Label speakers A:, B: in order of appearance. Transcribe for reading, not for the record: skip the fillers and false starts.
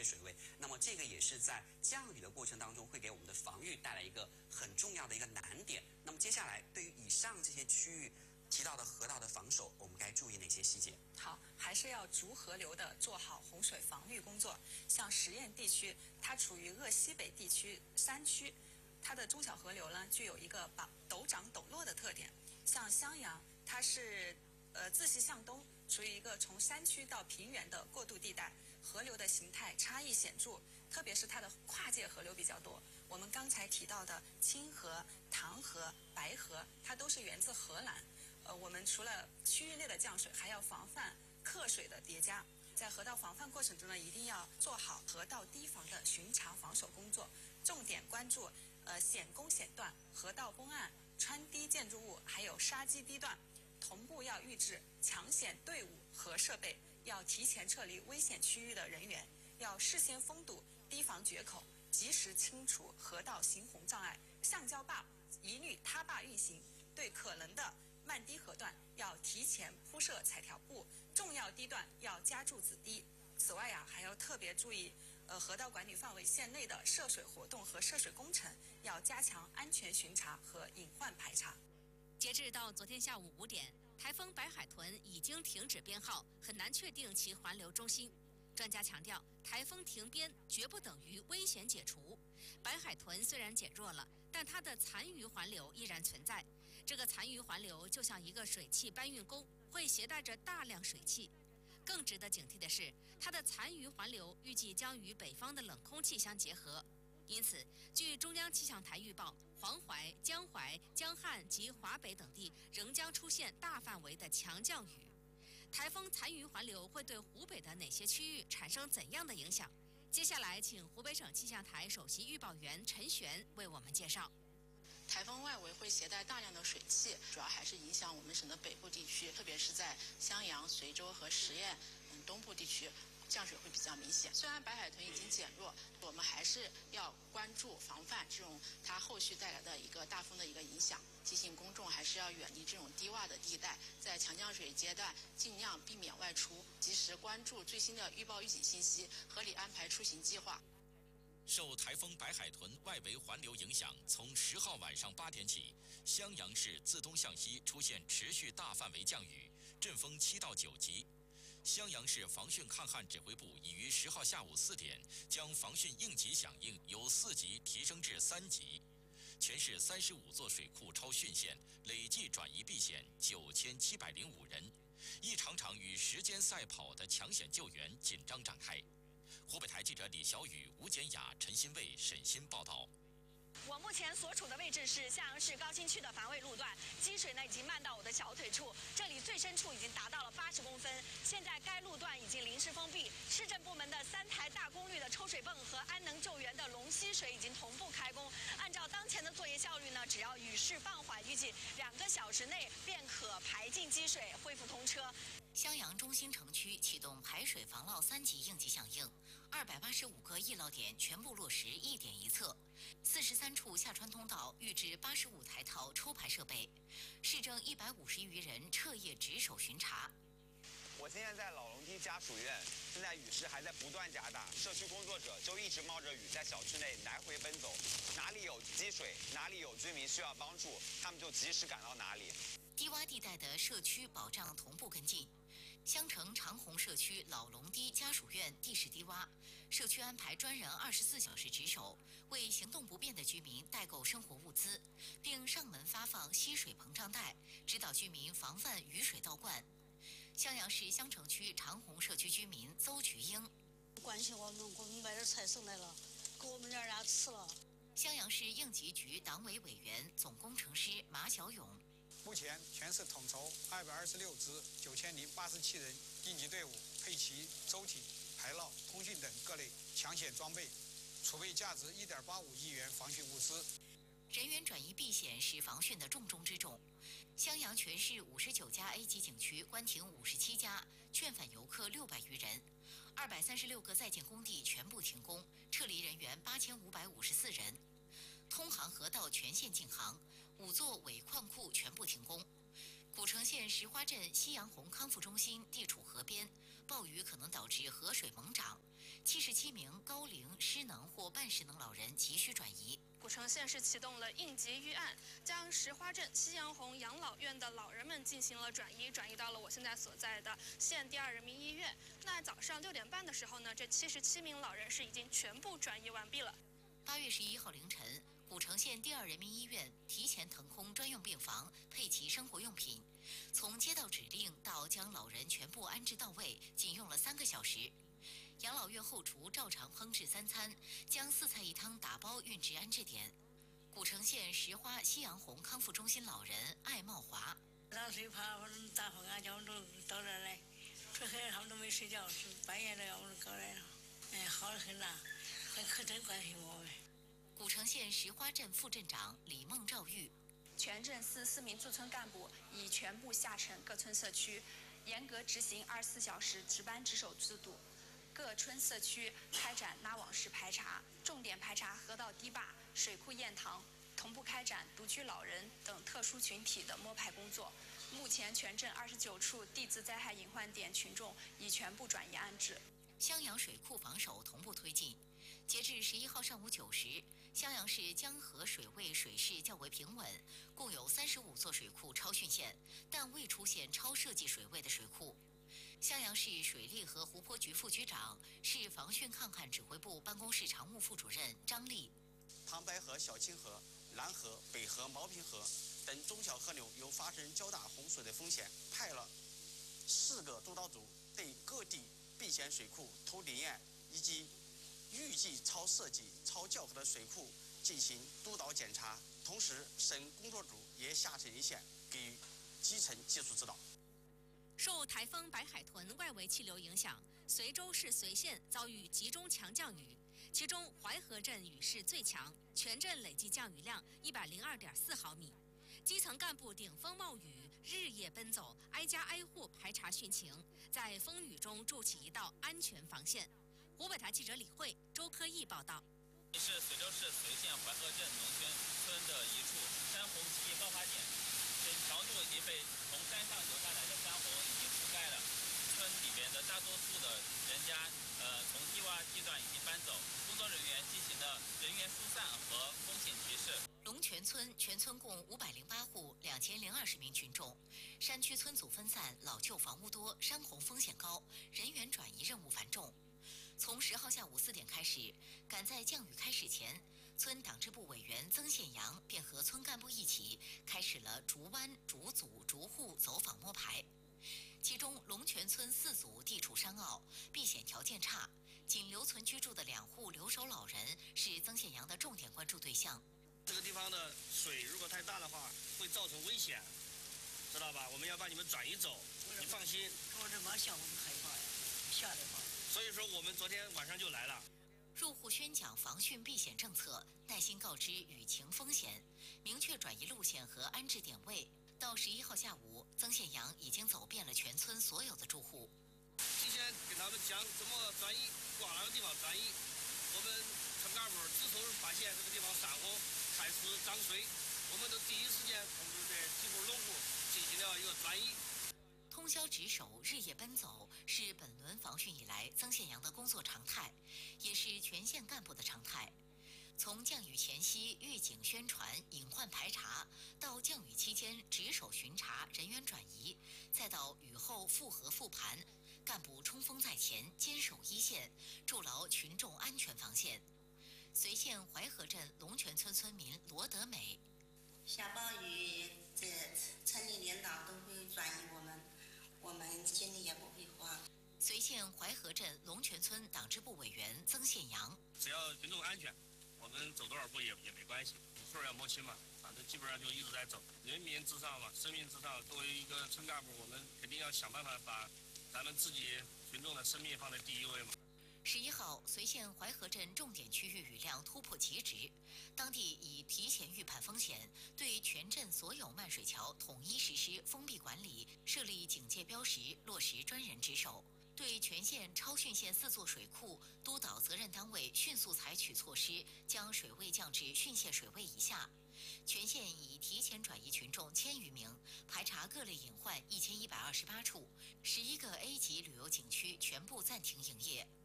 A: 泄水位。那么这个也是在降雨的过程当中会给我们的防御带来一个很重要的一个难点。那么接下来对于以上这些区域提到的河道的防守，我们该注意哪些细节？
B: 好，还是要逐河流的做好洪水防御工作。像十堰地区，它处于鄂西北地区山区，它的中小河流呢具有一个陡涨陡落的特点。像襄阳，它是自西向东，处于一个从山区到平原的过渡地带，河流的形态差异显著，特别是它的跨界河流比较多。我们刚才提到的清河、唐河、白河，它都是源自荷兰。我们除了区域内的降水，还要防范客水的叠加。在河道防范过程中呢，一定要做好河道堤防的巡查防守工作，重点关注险攻险段、河道崩岸、穿堤建筑物，还有沙基堤段。同步要预置抢险队伍和设备，要提前撤离危险区域的人员，要事先封堵堤防决口，及时清除河道行洪障碍。橡胶坝一律塌坝运行，对可能的慢堤河段要提前铺设彩条布，重要堤段要加筑子堤。此外还要特别注意河道管理范围线内的涉水活动和涉水工程，要加强安全巡查和隐患排查。
C: 截至到昨天下午5点，台风白海豚已经停止编号，很难确定其环流中心。专家强调，台风停编绝不等于危险解除。白海豚虽然减弱了，但它的残余环流依然存在。这个残余环流就像一个水汽搬运工，会携带着大量水汽。更值得警惕的是，它的残余环流预计将与北方的冷空气相结合。因此，据中央气象台预报，黄淮、江淮、江汉及华北等地仍将出现大范围的强降雨。台风残余环流会对湖北的哪些区域产生怎样的影响？接下来，请湖北省气象台首席预报员陈璇为我们介绍。
D: 台风外围会携带大量的水汽，主要还是影响我们省的北部地区，特别是在襄阳、随州和十堰东部地区。降水会比较明显。虽然白海豚已经减弱，我们还是要关注防范这种它后续带来的一个大风的一个影响。提醒公众还是要远离这种低洼的地带，在强降水阶段尽量避免外出，及时关注最新的预报预警信息，合理安排出行计划。
E: 受台风白海豚外围环流影响，从10号晚上8点起，襄阳市自东向西出现持续大范围降雨，阵风7到9级。襄阳市防汛抗旱指挥部已于10号下午4点将防汛应急响应由4级提升至3级，全市35座水库超汛线，累计转移避险9705人，一场场与时间赛跑的抢险救援紧张展开。湖北台记者李小雨、吴简雅、陈新卫、沈鑫报道。
F: 我目前所处的位置是襄阳市高新区的防卫路段，积水呢已经漫到我的小腿处，这里最深处已经达到了80公分。现在该路段已经临时封闭，市政部门的3台大功率的抽水泵和安能救援的龙吸水已经同步开工。按照当前的作业效率呢，只要雨势放缓，预计2个小时内便可排尽积水，恢复通车。
C: 襄阳中心城区启动排水防涝3级应急响应，285个易涝点全部落实1点1测，43处下穿通道预置85台套抽排设备，市政150余人彻夜值守巡查。
G: 我今天在老龙堤家属院，现在雨势还在不断加大，社区工作者就一直冒着雨在小区内来回奔走，哪里有积水，哪里有居民需要帮助，他们就及时赶到哪里。
C: 低洼地带的社区保障同步跟进。襄城长虹社区老龙堤家属院地势低洼，社区安排专人24小时值守，为行动不便的居民代购生活物资，并上门发放吸水膨胀袋，指导居民防范雨水倒灌。襄阳市襄城区长虹社区居民邹菊英：
H: 关心我们，给我们买点菜送来了，给我们两家吃了。
C: 襄阳市应急局党委委员、总工程师马小勇：
I: 目前全市统筹226支9087人应急队伍，配齐舟艇、排涝、通讯等各类抢险装备，储备价值1.85亿元防汛物资。
C: 人员转移避险是防汛的重中之重。襄阳全市59家 A 级景区关停57家，劝返游客600余人，236个在建工地全部停工，撤离人员8554人。通航河道全线禁航，5座伪矿库全部停工。古城县石花镇夕阳红康复中心地处河边，暴雨可能导致河水猛涨，
J: 77名高龄、失能或半失能老人急需转移。
K: 古城县是启动了应急预案，将石花镇夕阳红养老院的老人们进行了转移到了我现在所在的县第2人民医院。那早上6点半的时候呢，这77名老人是已经全部转移完毕了。
J: 8月11号凌晨，古城县第2人民医院提前腾空专用病房，配齐生活用品。从接到指令到将老人全部安置到位，仅用了3个小时。养老院后厨照常烹制3餐，将4菜1汤打包运至安置点。古城县石花夕阳红康复中心老人艾茂华：
H: 让谁怕我们大风啊，叫我们都到这儿来，这黑他们都没睡觉，是半夜都要我们搞来了。好得很呐，很可真关心我们。
J: 古城县石花镇副镇长李梦兆玉：
B: 全镇4名驻村干部已全部下沉各村社区，严格执行24小时值班值守制度。各村社区开展拉网式排查，重点排查河道堤坝、水库堰塘，同步开展独居老人等特殊群体的摸排工作。目前全镇29处地质灾害隐患点群众已全部转移安置。
J: 襄阳水库防守同步推进。截至11号上午9时，襄阳市江河水位水势较为平稳，共有35座水库超汛线，但未出现超设计水位的水库。襄阳市水利和湖泊局副局长、市防汛抗旱指挥部办公室常务副主任张丽：
L: 唐白河、小清河、南河、北河、毛坪河等中小河流有发生较大洪水的风险，派了4个督导组对各地避险水库、头顶堰以及预计超设计、超较河的水库进行督导检查，同时省工作组也下沉一线，给予基层技术指导。
C: 受台风白海豚外围气流影响，随州市随县遭遇集中强降雨，其中淮河镇雨势最强，全镇累计降雨量102.4毫米。基层干部顶风冒雨，日夜奔走，挨家挨户排查汛情，在风雨中筑起一道安全防线。湖北台记者李慧、周科毅报道。
M: 是随州市随县淮河镇龙泉村的一处山洪奇异爆发点，整条路已经被从山上流下来的山洪已经覆盖了，村里边的大多数的人家从低洼地段已经搬走，工作人员进行了人员疏散和风险提示。
J: 龙泉村全村共508户，2020名群众。山区村组分散，老旧房屋多，山洪风险高，人员转移任务繁重。从10号下午4点开始，赶在降雨开始前，村党支部委员曾宪阳便和村干部一起开始了逐湾、逐组、逐户走访摸排。其中，龙泉村4组地处山坳，避险条件差，仅留存居住的2户留守老人是曾宪阳的重点关注对象。
N: 这个地方的水如果太大的话，会造成危险，知道吧？我们要把你们转移走，你放心。
H: 我这马小我们害怕呀，吓得慌。
N: 所以说我们昨天晚上就来了。
J: 入户宣讲防汛避险政策，耐心告知雨情风险，明确转移路线和安置点位。到11号下午，曾宪阳已经走遍了全村所有的住户。
N: 提前跟他们讲怎么转移，往哪个地方转移。我们村干部自从发现这个地方山洪开始涨水，我们都第一时间通知这几户农户进行了一个转移。
J: 通宵值守、日夜奔走是本轮防汛以来曾宪阳的工作常态，也是全县干部的常态。从降雨前夕预警宣传、隐患排查，到降雨期间值守巡查、人员转移，再到雨后复核复盘，干部冲锋在前，坚守一线，筑牢群众安全防线。随县淮河镇龙泉村村民罗德美：
O: 下暴雨，这村里领导都会转移我们心里也不会慌。
J: 随县淮河镇龙泉村党支部委员曾宪阳：
N: 只要群众安全，我们走多少步也没关系，数要摸清嘛，反正基本上就一直在走。人民至上嘛，生命至上。作为一个村干部，我们肯定要想办法把咱们自己群众的生命放在第一位嘛。
J: 11号，随县淮河镇重点区域雨量突破极值，当地已提前预判风险，对全镇所有漫水桥统一实施封闭管理，设立警戒标识，落实专人值守。对全县超汛线4座水库，督导责任单位迅速采取措施，将水位降至汛线水位以下。全县已提前转移群众1000余名，排查各类隐患1128处，11个 A 级旅游景区全部暂停营业。